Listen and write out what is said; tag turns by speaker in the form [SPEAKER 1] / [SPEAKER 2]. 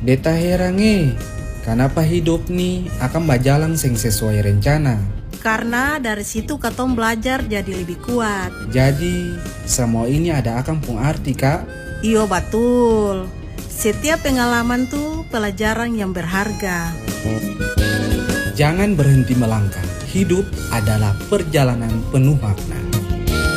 [SPEAKER 1] Beta heran kenapa hidup nih akan berjalan sing sesuai rencana.
[SPEAKER 2] Karena dari situ katong belajar jadi lebih kuat.
[SPEAKER 1] Jadi semua ini ada akan pun arti kak?
[SPEAKER 2] Iyo betul. Setiap pengalaman tuh pelajaran yang berharga.
[SPEAKER 1] Jangan berhenti melangkah. Hidup adalah perjalanan penuh makna.